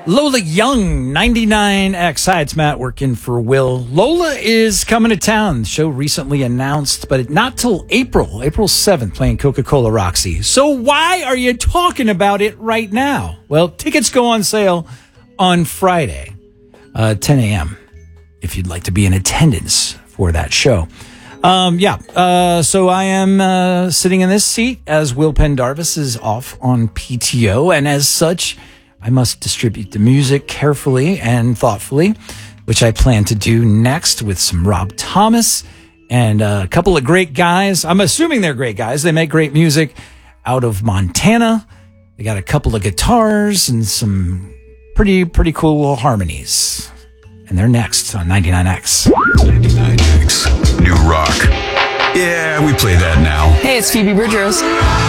Lola Young, 99X. Hi, it's Matt working for Will. Lola is coming to town. The show recently announced, but not till April 7th, playing Coca-Cola Roxy. So why are you talking about it right now? Well, tickets go on sale on Friday, 10 a.m., if you'd like to be in attendance for that show. So I am sitting in this seat as Will Pendarvis is off on PTO, and as such, I must distribute the music carefully and thoughtfully, which I plan to do next with some Rob Thomas and a couple of great guys. I'm assuming they're great guys. They make great music out of Montana. They got a couple of guitars and some pretty cool harmonies. And they're next on 99X. 99X. New rock. Yeah, we play that now. Hey, it's Phoebe Bridgers.